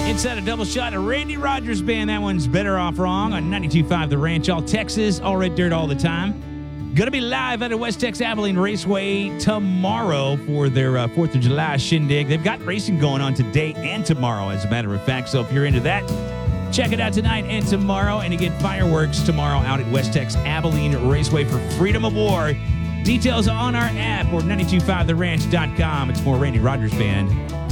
Inside a double shot of Randy Rogers Band. That one's Better Off Wrong on 92.5 The Ranch, all Texas, all red dirt all the time. Going to be live at the West Texas Abilene Raceway tomorrow for their 4th of July shindig. They've got racing going on today and tomorrow, as a matter of fact. So if you're into that, check it out tonight and tomorrow. And again, fireworks tomorrow out at West Texas Abilene Raceway for Freedom of War. Details on our app or 925theranch.com. It's more Randy Rogers Band